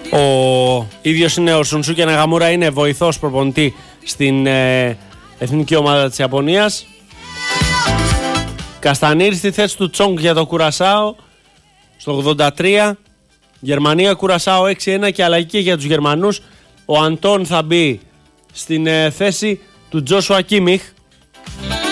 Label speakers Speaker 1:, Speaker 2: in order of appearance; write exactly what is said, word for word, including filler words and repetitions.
Speaker 1: Ο ίδιος είναι ο Σουνσούκι Ναγαμούρα, είναι βοηθός προπονητή στην ε, εθνική ομάδα της Ιαπωνίας. Καστανίρη στη θέση του Τσόγκ για το Κουρασάο στο ογδόντα τρία. Γερμανία Κουρασάο έξι ένα και αλλαγή και για τους Γερμανούς. Ο Αντών θα μπει στην ε, θέση του Τζόσουα Κίμιχ.